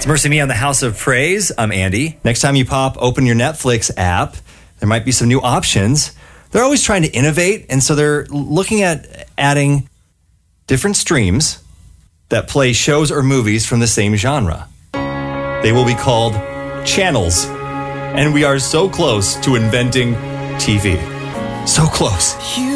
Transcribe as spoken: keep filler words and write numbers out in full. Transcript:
Mercy Me on the House of Praise. I'm Andy. Next time you pop open your Netflix app, there might be some new options. They're always trying to innovate, and so they're looking at adding different streams that play shows or movies from the same genre. They will be called channels, and we are so close to inventing T V. So close.